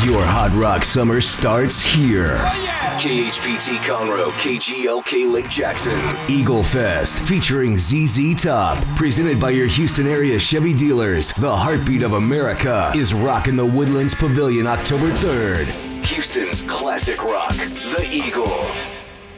Your hot rock summer starts here. Oh, yeah. KHPT Conroe, KGLK Lake Jackson. Eagle Fest featuring ZZ Top. Presented by your Houston area Chevy dealers. The heartbeat of America is rocking the Woodlands Pavilion October 3rd. Houston's classic rock, The Eagle.